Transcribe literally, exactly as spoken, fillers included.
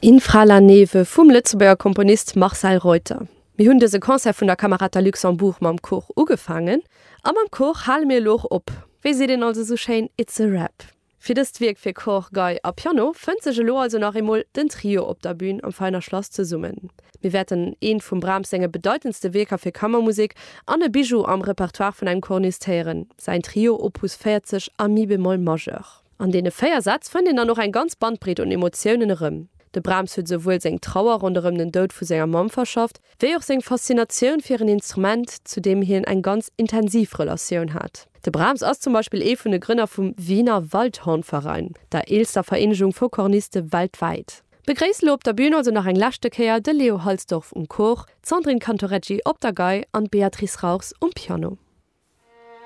Infra Neve vum Lützeburger Komponist Marcel Reuter. Mi hunn dese Konzert vun der Kamerata Luxemburg mam Koch ugefangen, am am Koch hall mir loch op. Wie se den also so schein It's a Rap. Fi dest Wirk fir Koch Gei a Piano fënnt sege lo also nach emol den Trio op der Bühn am feiner Schloss ze summen. Wir werden een vum Brahms senge bedeutendste Werker fir Kammermusik an e Bijou am Repertoire vun einem Kornist heieren. Sein Trio Opus vierzig am Mi bemol majeur. An dene Feiersatz fand er noch ein ganz Bandbreite und Emotionen rëm. De Brahms huet sowohl seg Trauer runm den Dod vu senger Mam verschafft, wie auch seg Faszination fir ein Instrument, zu dem hi ein ganz intensiv Relation hat. De Brahms ass zum Beispiel e vun de Gründer vum Wiener Waldhornverein, der eelster Vereinigung vor Korniste weltweit. Begräisle op der Bühne also nach eng Lachtekeer de Leo Halsdorf um Koch, Sandrine Cantoreggi op der Gei an Beatrice Rauchs um Piano.